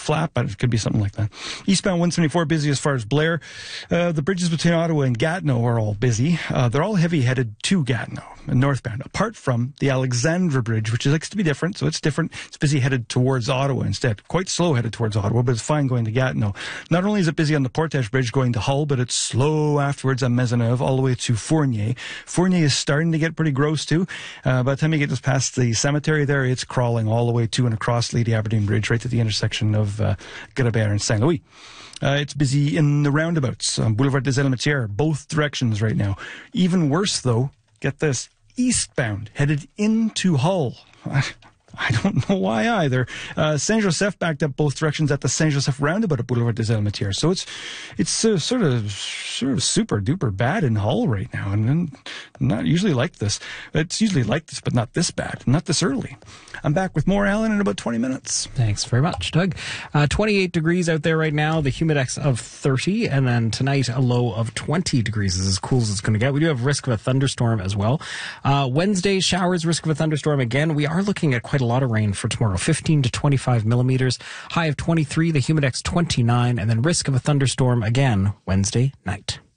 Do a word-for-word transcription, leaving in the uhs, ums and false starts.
flat, but it could be something like that. Eastbound one seventy-four busy as far as Blair. Uh, the bridges between Ottawa and Gatineau are all busy. Uh, they're all heavy headed to Gatineau and northbound, apart from the Alexandra Bridge, which likes to be different. So it's different. It's busy headed towards Ottawa instead. Quite slow headed towards Ottawa, but it's fine going to Gatineau. Not only is it busy on the Portage Bridge going to Hull, but it's slow afterwards on Maisonneuve all the way to Fournier. Fournier is starting to get pretty gross too. Uh, by the time you get just past the cemetery there, it's crawling all the way to and across Lady Aberdeen Bridge, right to the intersection of uh, Grabert and Saint Louis. Uh, it's busy in the roundabouts, um, Boulevard des Elementières, both directions right now. Even worse, though, get this, eastbound, headed into Hull. I don't know why either. Uh, Saint-Joseph backed up both directions at the Saint-Joseph roundabout at Boulevard des Elementières. So it's it's uh, sort of sort of super duper bad in Hull right now, and, and not usually like this. It's usually like this, but not this bad, not this early. I'm back with more, Alan, in about twenty minutes. Thanks very much, Doug. Uh, twenty-eight degrees out there right now, the humidex of thirty, and then tonight a low of twenty degrees is as cool as it's going to get. We do have risk of a thunderstorm as well. Uh, Wednesday, showers, risk of a thunderstorm again. We are looking at quite a lot of rain for tomorrow, fifteen to twenty-five millimeters, high of twenty-three, the humidex twenty-nine, and then risk of a thunderstorm again Wednesday night.